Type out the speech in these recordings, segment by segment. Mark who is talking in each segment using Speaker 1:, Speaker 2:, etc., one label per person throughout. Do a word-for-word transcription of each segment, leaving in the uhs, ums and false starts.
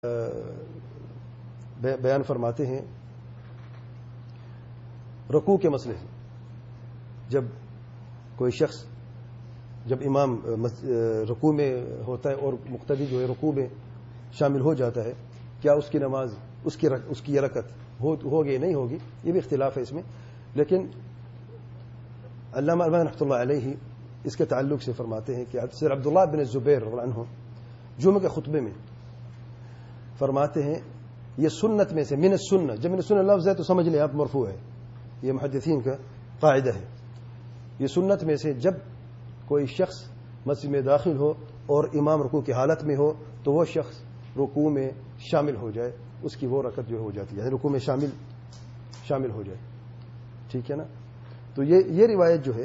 Speaker 1: بیان فرماتے ہیں رکوع کے مسئلے سے. جب کوئی شخص جب امام رکوع میں ہوتا ہے اور مقتدی جو ہے رکوع میں شامل ہو جاتا ہے، کیا اس کی نماز اس کی رک اس کی یہ رکعت ہوگی نہیں ہوگی، یہ بھی اختلاف ہے اس میں. لیکن علامہ البانی رحمۃ اللہ علیہ اس کے تعلق سے فرماتے ہیں کہ سر عبداللہ بن زبیر رضی اللہ عنہ جمعہ کے خطبے میں فرماتے ہیں یہ سنت میں سے من السنہ. جب من السنہ لفظ ہے تو سمجھ لیں آپ مرفوع ہے، یہ محدثین کا قاعدہ ہے. یہ سنت میں سے جب کوئی شخص مسجد میں داخل ہو اور امام رکوع کی حالت میں ہو تو وہ شخص رکوع میں شامل ہو جائے، اس کی وہ رکعت جو ہو جاتی ہے، یعنی رکوع میں شامل شامل ہو جائے. ٹھیک ہے نا؟ تو یہ یہ روایت جو ہے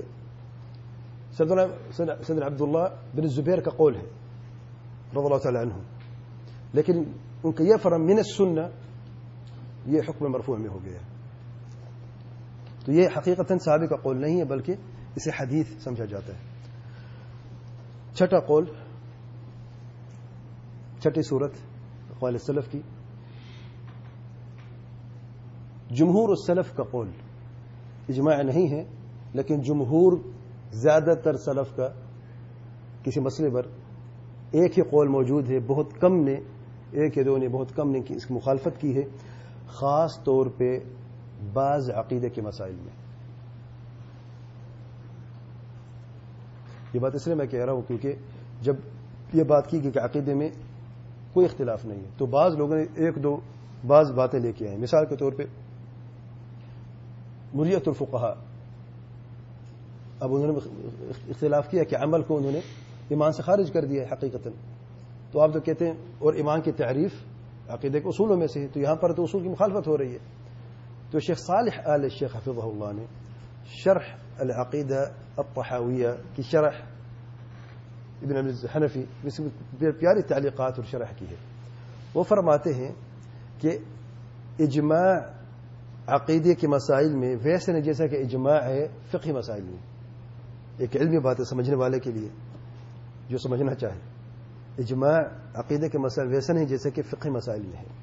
Speaker 1: صدر عبداللہ بن زبیر کا قول ہے رضی اللہ تعالی عنہ، لیکن ان کا یہ فرم من السنہ یہ حکم مرفوع میں ہو گیا. تو یہ حقیقتاً صحابی کا قول نہیں ہے بلکہ اسے حدیث سمجھا جاتا ہے. چھٹا قول، چھٹی صورت اقوال السلف کی، جمہور السلف کا قول اجماع نہیں ہے لیکن جمہور زیادہ تر سلف کا کسی مسئلے پر ایک ہی قول موجود ہے. بہت کم نے ایک یا دو نے بہت کم نے اس کی مخالفت کی ہے، خاص طور پہ بعض عقیدے کے مسائل میں. یہ بات اس لیے میں کہہ رہا ہوں کیونکہ جب یہ بات کی گئی کہ عقیدے میں کوئی اختلاف نہیں ہے تو بعض لوگوں نے ایک دو بعض باتیں لے کے آئے. مثال کے طور پہ مریت الفقہاء، اب انہوں نے اختلاف کیا کہ عمل کو انہوں نے ایمان سے خارج کر دیا ہے حقیقتاً. تو آپ تو کہتے ہیں اور ایمان کی تعریف عقیدے کے اصولوں میں سے ہے، تو یہاں پر تو اصول کی مخالفت ہو رہی ہے. تو شیخ صالح آل الشیخ حفظہ اللہ نے شرح العقیدہ الطحاویہ کی شرح ابن حنفی اس میں پیاری تعلیقات اور شرح کی ہے. وہ فرماتے ہیں کہ اجماع عقیدے کے مسائل میں ویسے نہیں جیسا کہ اجماع ہے فقہی مسائل میں. ایک علمی بات ہے سمجھنے والے کے لیے جو سمجھنا چاہے. اجماع عقیدے کے مسائل ویسے نہیں جیسے کہ فقہی مسائل میں ہے.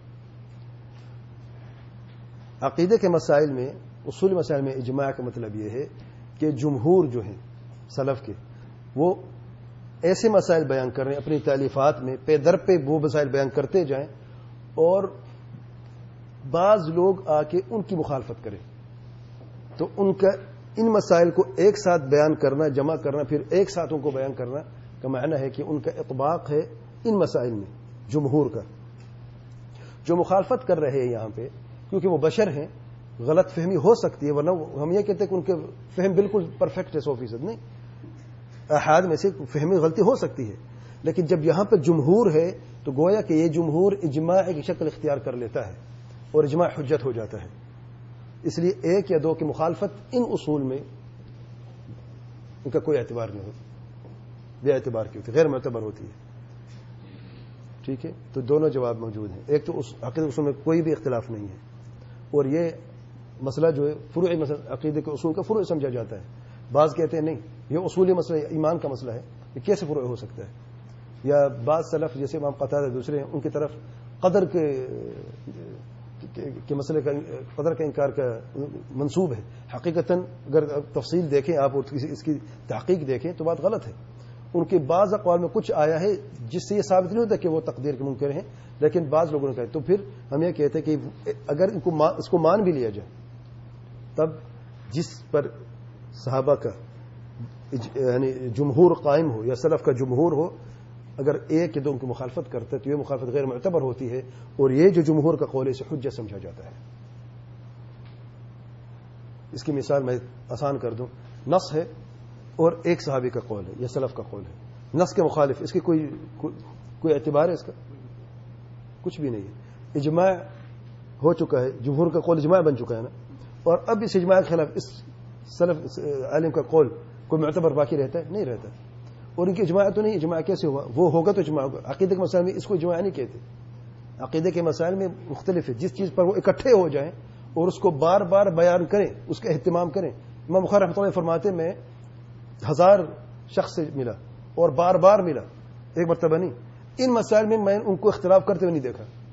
Speaker 1: عقیدے کے مسائل میں اصولی مسائل میں اجماع کا مطلب یہ ہے کہ جمہور جو ہیں سلف کے وہ ایسے مسائل بیان کر رہے ہیں اپنی تالیفات میں، پے در پہ وہ مسائل بیان کرتے جائیں اور بعض لوگ آ کے ان کی مخالفت کریں. تو ان کا ان مسائل کو ایک ساتھ بیان کرنا، جمع کرنا، پھر ایک ساتھ ان کو بیان کرنا کا معنی ہے کہ ان کا اطباق ہے ان مسائل میں جمہور کا. جو مخالفت کر رہے ہیں یہاں پہ کیونکہ وہ بشر ہیں، غلط فہمی ہو سکتی ہے، ورنہ ہم یہ کہتے ہیں کہ ان کے فہم بالکل پرفیکٹ ہے سو فیصد نہیں، احاد میں سے فہمی غلطی ہو سکتی ہے. لیکن جب یہاں پہ جمہور ہے تو گویا کہ یہ جمہور اجماع کی شکل اختیار کر لیتا ہے اور اجماع حجت ہو جاتا ہے. اس لیے ایک یا دو کی مخالفت ان اصول میں ان کا کوئی اعتبار نہیں ہوتا، بے اعتبار کی ہوتی، غیر معتبر ہوتی ہے. ٹھیک ہے؟ تو دونوں جواب موجود ہیں. ایک تو اس عقیدے اصول میں کوئی بھی اختلاف نہیں ہے اور یہ مسئلہ جو ہے فروعی مسئلہ عقیدے کے اصول کا فروع سمجھا جاتا ہے. بعض کہتے ہیں نہیں یہ اصولی مسئلہ ایمان کا مسئلہ ہے، یہ کیسے فروع ہو سکتا ہے. یا بعض سلف جیسے امام قتادہ دوسرے ہیں ان کی طرف قدر کے کہ مسئلے کا قدر کا انکار کا منسوب ہے. حقیقتاً اگر تفصیل دیکھیں آپ اور اس کی تحقیق دیکھیں تو بات غلط ہے. ان کے بعض اقوال میں کچھ آیا ہے جس سے یہ ثابت نہیں ہوتا کہ وہ تقدیر کے منکر ہیں، لیکن بعض لوگوں نے کہا. تو پھر ہم یہ کہتے ہیں کہ اگر ان کو اس کو مان بھی لیا جائے تب جس پر صحابہ کا یعنی جمہور قائم ہو یا سلف کا جمہور ہو، اگر ایک یا دو ان کی مخالفت کرتا ہے تو یہ مخالفت غیر معتبر ہوتی ہے اور یہ جو جمہور کا قول ہے اسے حجت سمجھا جاتا ہے. اس کی مثال میں آسان کر دوں، نص ہے اور ایک صحابی کا قول ہے یا سلف کا قول ہے، نص کے مخالف، اس کی کوئی کوئی اعتبار ہے؟ اس کا کچھ بھی نہیں ہے. اجماع ہو چکا ہے، جمہور کا قول اجماع بن چکا ہے نا، اور اب اس اجماع کے خلاف اس سلف عالم کا قول کوئی معتبر باقی رہتا ہے؟ نہیں رہتا. اور ان کی اجماع تو نہیں، اجماع کیسے ہوا؟ وہ ہوگا تو اجماع ہوگا. عقیدے کے مسائل میں اس کو اجماع نہیں کہتے. عقیدے کے مسائل میں مختلف ہے، جس چیز پر وہ اکٹھے ہو جائیں اور اس کو بار بار بیان کریں، اس کا اہتمام کریں. امام بخاری رحمۃ اللہ فرماتے میں ہزار شخص سے ملا اور بار بار ملا، ایک مرتبہ نہیں. ان مسائل میں میں ان کو اختلاف کرتے ہوئے نہیں دیکھا.